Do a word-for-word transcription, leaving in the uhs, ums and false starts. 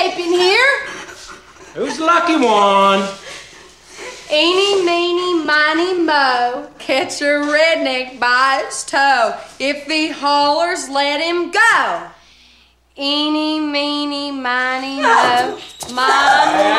shape in here. Who's the lucky one? Eeny, meeny, miny, mo. Catch a redneck by its toe. If he hollers, let him go. Eeny, meeny, miny, mo. My